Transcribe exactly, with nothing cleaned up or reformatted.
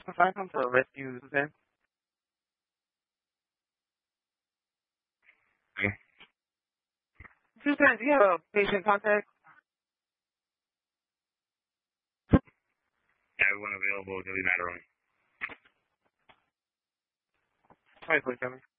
Aside from for rescue, Suzanne. Okay. Suzanne, do you have a patient contact? Everyone available, Daily Matter only. Twenty-four seven.